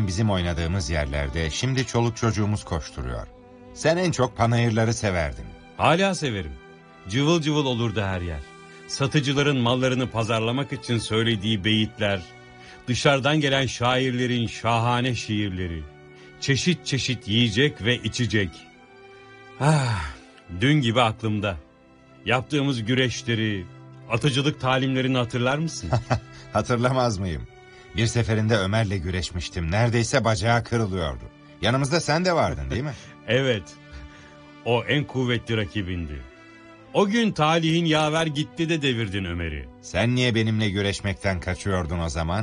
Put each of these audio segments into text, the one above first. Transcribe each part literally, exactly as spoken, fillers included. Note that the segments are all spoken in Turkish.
bizim oynadığımız yerlerde şimdi çoluk çocuğumuz koşturuyor. Sen en çok panayırları severdin. Hala severim. Cıvıl cıvıl olurdu her yer. Satıcıların mallarını pazarlamak için söylediği beyitler, dışarıdan gelen şairlerin şahane şiirleri, çeşit çeşit yiyecek ve içecek. Ah, dün gibi aklımda. Yaptığımız güreşleri, atıcılık talimlerini hatırlar mısın? Hatırlamaz mıyım? Bir seferinde Ömer'le güreşmiştim. Neredeyse bacağı kırılıyordu. Yanımızda sen de vardın değil mi? Evet. O en kuvvetli rakibindi. O gün talihin yaver gitti de devirdin Ömer'i. Sen niye benimle güreşmekten kaçıyordun o zaman?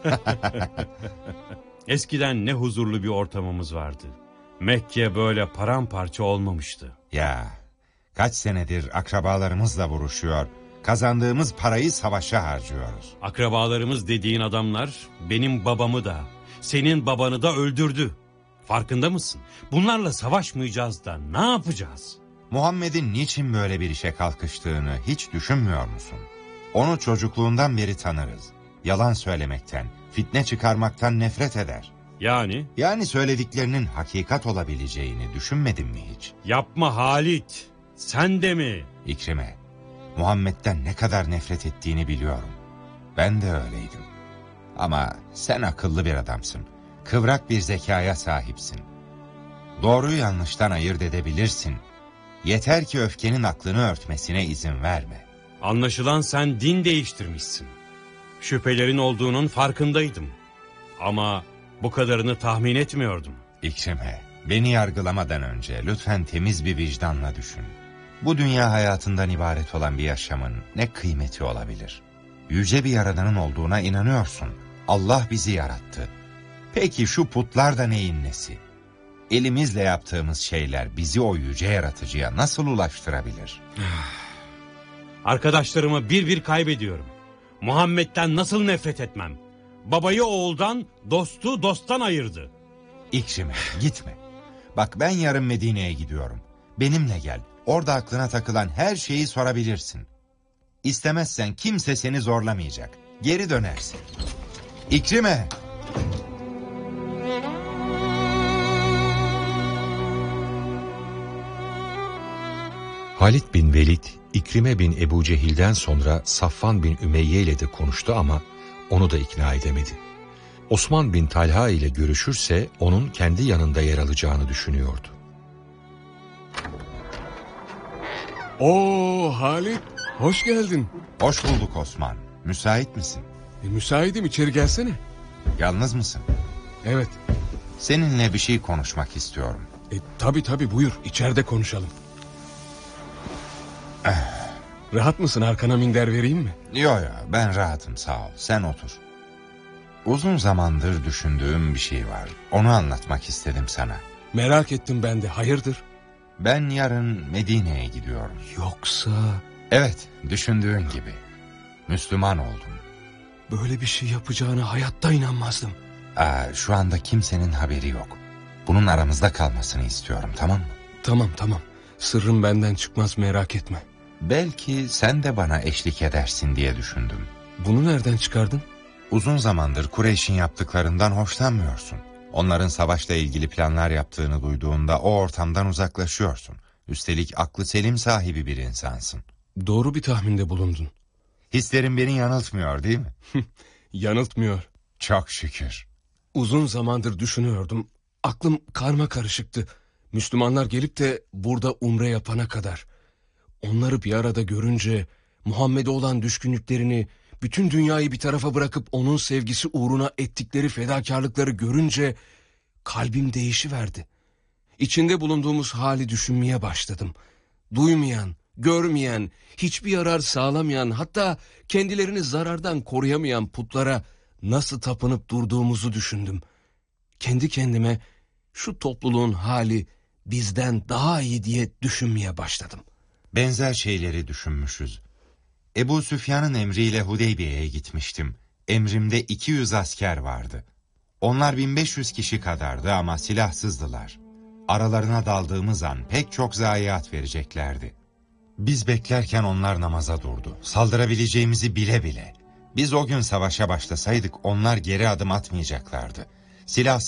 Eskiden ne huzurlu bir ortamımız vardı. Mekke böyle paramparça olmamıştı. Ya, kaç senedir akrabalarımızla vuruşuyor, kazandığımız parayı savaşa harcıyoruz. Akrabalarımız dediğin adamlar benim babamı da, senin babanı da öldürdü. Farkında mısın? Bunlarla savaşmayacağız da ne yapacağız? Muhammed'in niçin böyle bir işe kalkıştığını hiç düşünmüyor musun? Onu çocukluğundan beri tanırız. Yalan söylemekten, fitne çıkarmaktan nefret eder. Yani? Yani söylediklerinin hakikat olabileceğini düşünmedin mi hiç? Yapma Halit. Sen de mi? İkrime, Muhammed'den ne kadar nefret ettiğini biliyorum. Ben de öyleydim. Ama sen akıllı bir adamsın. Kıvrak bir zekaya sahipsin. Doğruyu yanlıştan ayırt edebilirsin. Yeter ki öfkenin aklını örtmesine izin verme. Anlaşılan sen din değiştirmişsin. Şüphelerin olduğunun farkındaydım. Ama bu kadarını tahmin etmiyordum. İkrime, beni yargılamadan önce lütfen temiz bir vicdanla düşün. Bu dünya hayatından ibaret olan bir yaşamın ne kıymeti olabilir? Yüce bir yaradanın olduğuna inanıyorsun. Allah bizi yarattı. Peki şu putlar da neyin nesi? Elimizle yaptığımız şeyler bizi o yüce yaratıcıya nasıl ulaştırabilir? Arkadaşlarımı bir bir kaybediyorum. Muhammed'den nasıl nefret etmem? Babayı oğuldan, dostu dosttan ayırdı. İkrime, gitme. Bak ben yarın Medine'ye gidiyorum. Benimle gel. Orada aklına takılan her şeyi sorabilirsin. İstemezsen kimse seni zorlamayacak. Geri dönersin. İkrime! Halid bin Velid, İkrime bin Ebu Cehil'den sonra Safvan bin Ümeyye ile de konuştu ama onu da ikna edemedi. Osman bin Talha ile görüşürse onun kendi yanında yer alacağını düşünüyordu. Oo Halit, hoş geldin. Hoş bulduk Osman. Müsait misin? E, müsaitim, içeri gelsene. Yalnız mısın? Evet. Seninle bir şey konuşmak istiyorum. E, tabii tabii buyur, içeride konuşalım. Rahat mısın, arkana minder vereyim mi? Yo yo, ben rahatım sağ ol. Sen otur. Uzun zamandır düşündüğüm bir şey var. Onu anlatmak istedim sana. Merak ettim ben de, hayırdır? Ben yarın Medine'ye gidiyorum. Yoksa... Evet, düşündüğün gibi. Müslüman oldum. Böyle bir şey yapacağına hayatta inanmazdım. Aa, şu anda kimsenin haberi yok. Bunun aramızda kalmasını istiyorum, tamam mı? Tamam tamam, sırrım benden çıkmaz, merak etme. Belki sen de bana eşlik edersin diye düşündüm. Bunu nereden çıkardın? Uzun zamandır Kureyş'in yaptıklarından hoşlanmıyorsun. Onların savaşla ilgili planlar yaptığını duyduğunda o ortamdan uzaklaşıyorsun. Üstelik aklı selim sahibi bir insansın. Doğru bir tahminde bulundun. Hislerin beni yanıltmıyor değil mi? Yanıltmıyor. Çok şükür. Uzun zamandır düşünüyordum. Aklım karma karışıktı. Müslümanlar gelip de burada umre yapana kadar. Onları bir arada görünce, Muhammed'e olan düşkünlüklerini, bütün dünyayı bir tarafa bırakıp onun sevgisi uğruna ettikleri fedakarlıkları görünce kalbim değişiverdi. İçinde bulunduğumuz hali düşünmeye başladım. Duymayan, görmeyen, hiçbir yarar sağlamayan, hatta kendilerini zarardan koruyamayan putlara nasıl tapınıp durduğumuzu düşündüm. Kendi kendime şu topluluğun hali bizden daha iyi diye düşünmeye başladım. Benzer şeyleri düşünmüşüz. Ebu Süfyan'ın emriyle Hudeybiye'ye gitmiştim. Emrimde iki yüz asker vardı. Onlar bin beş yüz kişi kadardı ama silahsızdılar. Aralarına daldığımız an pek çok zayiat vereceklerdi. Biz beklerken onlar namaza durdu. Saldırabileceğimizi bile bile. Biz o gün savaşa başlasaydık onlar geri adım atmayacaklardı. Silah